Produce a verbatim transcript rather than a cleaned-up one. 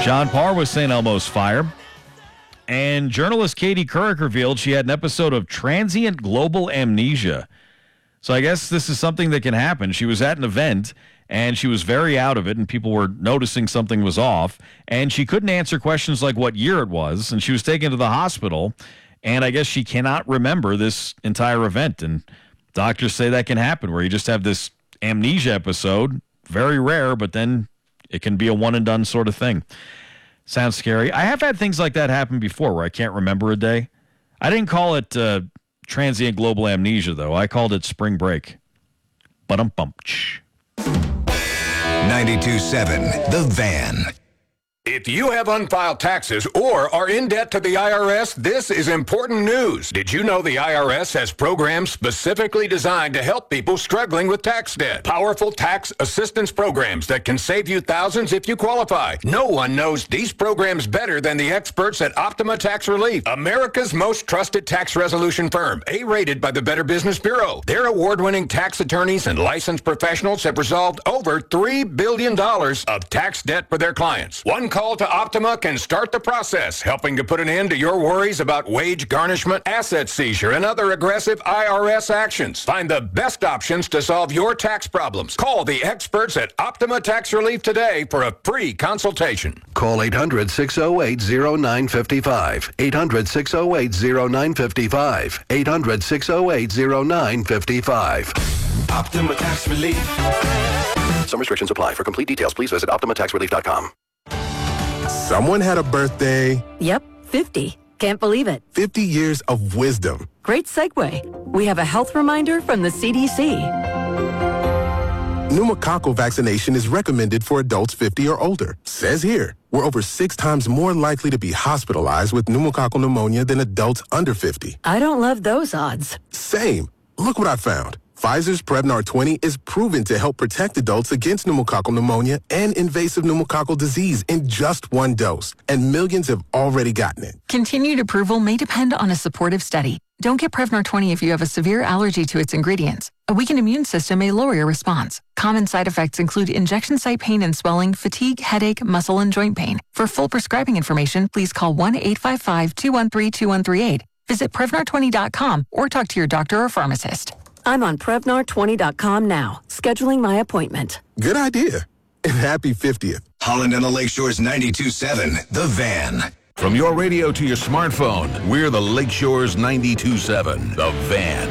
John Parr was Saint Elmo's Fire. And journalist Katie Couric revealed she had an episode of transient global amnesia. So I guess this is something that can happen. She was at an event, and she was very out of it, and people were noticing something was off. And she couldn't answer questions like what year it was, and she was taken to the hospital. And I guess she cannot remember this entire event. And doctors say that can happen, where you just have this amnesia episode. Very rare, but then it can be a one-and-done sort of thing. Sounds scary. I have had things like that happen before where I can't remember a day. I didn't call it uh, transient global amnesia, though. I called it spring break. Ba-dum-bump. ninety-two point seven The Van. If you have unfiled taxes or are in debt to the I R S, this is important news. Did you know the I R S has programs specifically designed to help people struggling with tax debt? Powerful tax assistance programs that can save you thousands if you qualify. No one knows these programs better than the experts at Optima Tax Relief, America's most trusted tax resolution firm, A-rated by the Better Business Bureau. Their award-winning tax attorneys and licensed professionals have resolved over three billion dollars of tax debt for their clients. One call to Optima can start the process, helping to put an end to your worries about wage garnishment, asset seizure, and other aggressive I R S actions. Find the best options to solve your tax problems. Call the experts at Optima Tax Relief today for a free consultation. Call eight hundred, six oh eight, oh nine five five. eight hundred, six oh eight, oh nine five five. eight hundred, six oh eight, oh nine five five. Optima Tax Relief. Some restrictions apply. For complete details, please visit optima tax relief dot com. Someone had a birthday. Yep, fifty. Can't believe it. fifty years of wisdom. Great segue. We have a health reminder from the C D C. Pneumococcal vaccination is recommended for adults fifty or older. Says here, we're over six times more likely to be hospitalized with pneumococcal pneumonia than adults under fifty. I don't love those odds. Same. Look what I found. Pfizer's Prevnar twenty is proven to help protect adults against pneumococcal pneumonia and invasive pneumococcal disease in just one dose, and millions have already gotten it. Continued approval may depend on a supportive study. Don't get Prevnar twenty if you have a severe allergy to its ingredients. A weakened immune system may lower your response. Common side effects include injection site pain and swelling, fatigue, headache, muscle, and joint pain. For full prescribing information, please call one eight five five, two one three, two one three eight. Visit Prevnar twenty dot com or talk to your doctor or pharmacist. I'm on Prevnar twenty dot com now, scheduling my appointment. Good idea. And happy fiftieth. Holland and the Lakeshore's ninety-two point seven The Van. From your radio to your smartphone, we're the Lakeshore's ninety-two point seven The Van.